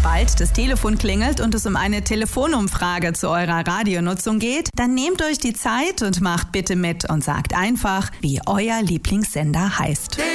bald das Telefon klingelt und es um eine Telefonumfrage zu eurer Radionutzung geht, dann nehmt euch die Zeit und macht bitte mit und sagt einfach, wie euer Lieblingssender heißt.